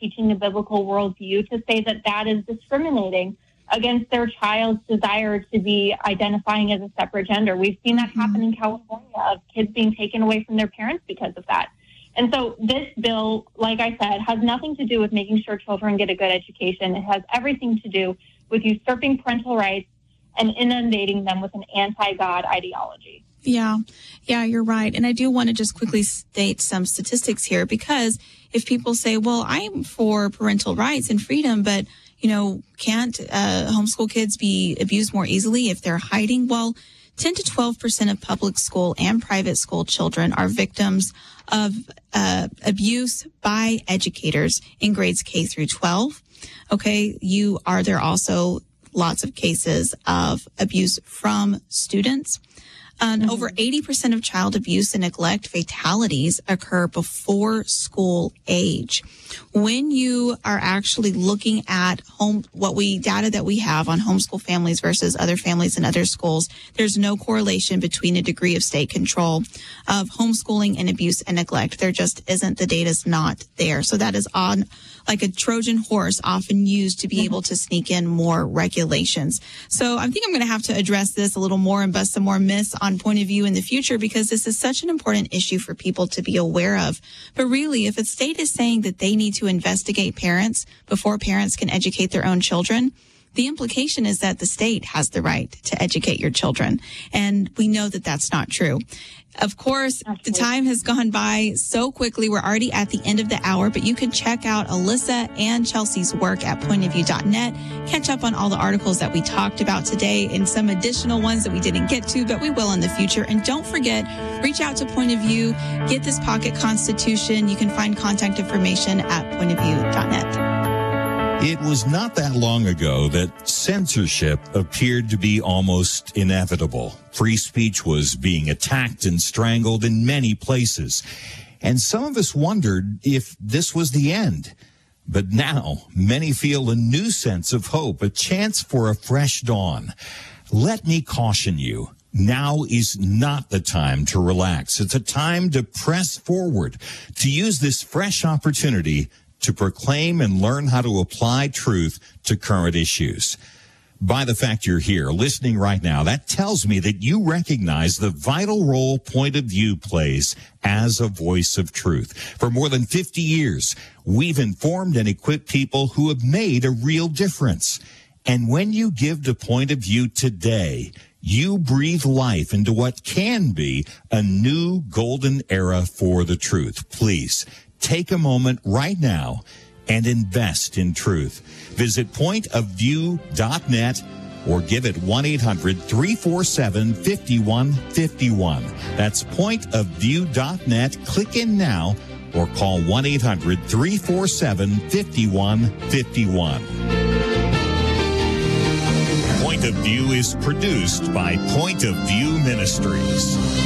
teaching the biblical worldview to say that that is discriminating against their child's desire to be identifying as a separate gender. We've seen that happen in California, of kids being taken away from their parents because of that. And so this bill, like I said, has nothing to do with making sure children get a good education. It has everything to do with usurping parental rights and inundating them with an anti-God ideology. Yeah, you're right. And I do want to just quickly state some statistics here, because if people say, well, I'm for parental rights and freedom, but, can't homeschool kids be abused more easily if they're hiding? Well, 10 to 12% of public school and private school children are victims of abuse by educators in grades K through 12. Okay, there are also lots of cases of abuse from students. Over 80% of child abuse and neglect fatalities occur before school age. When you are actually looking at data that we have on homeschool families versus other families in other schools, there's no correlation between a degree of state control of homeschooling and abuse and neglect. There just isn't. The data's not there. So that is on like a Trojan horse often used to be able to sneak in more regulations. So I think I'm going to have to address this a little more and bust some more myths on point of view in the future, because this is such an important issue for people to be aware of. But really, if a state is saying that they need to investigate parents before parents can educate their own children, the implication is that the state has the right to educate your children. And we know that that's not true. Of course, the time has gone by so quickly. We're already at the end of the hour, but you can check out Alyssa and Chelsea's work at pointofview.net. Catch up on all the articles that we talked about today and some additional ones that we didn't get to, but we will in the future. And don't forget, reach out to Point of View, get this pocket constitution. You can find contact information at pointofview.net. It was not that long ago that censorship appeared to be almost inevitable. Free speech was being attacked and strangled in many places. And some of us wondered if this was the end. But now, many feel a new sense of hope, a chance for a fresh dawn. Let me caution you. Now is not the time to relax. It's a time to press forward, to use this fresh opportunity to proclaim and learn how to apply truth to current issues. By the fact you're here listening right now, that tells me that you recognize the vital role Point of View plays as a voice of truth. For more than 50 years, we've informed and equipped people who have made a real difference. And when you give to Point of View today, you breathe life into what can be a new golden era for the truth. Please take a moment right now and invest in truth. Visit pointofview.net or give it 1-800-347-5151. That's pointofview.net. Click in now or call 1-800-347-5151. Point of View is produced by Point of View Ministries.